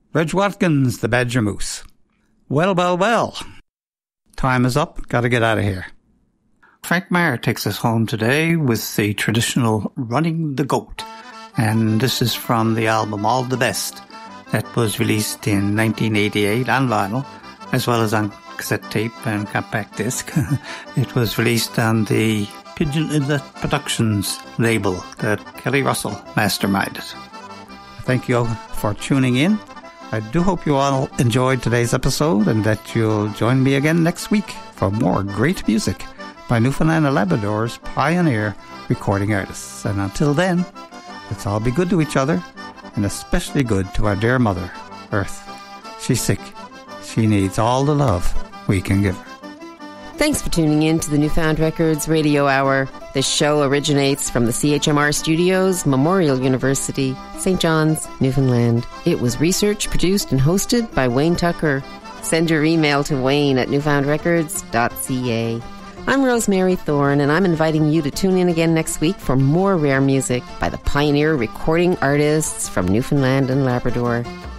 Reg Watkins, the Badger Moose. Well, well, well. Time is up. Got to get out of here. Frank Meyer takes us home today with the traditional Running the Goat. And this is from the album All the Best that was released in 1988 on vinyl, as well as on cassette tape and compact disc. It was released on the Pigeon Inlet Productions label that Kelly Russell masterminded. Thank you for tuning in. I do hope you all enjoyed today's episode and that you'll join me again next week for more great music by Newfoundland and Labrador's pioneer recording artists. And until then, let's all be good to each other, and especially good to our dear mother, Earth. She's sick. She needs all the love we can give her. Thanks for tuning in to the Newfound Records Radio Hour. This show originates from the CHMR Studios, Memorial University, St. John's, Newfoundland. It was researched, produced, and hosted by Wayne Tucker. Send your email to wayne@newfoundrecords.ca. I'm Rosemary Thorne, and I'm inviting you to tune in again next week for more rare music by the pioneer recording artists from Newfoundland and Labrador.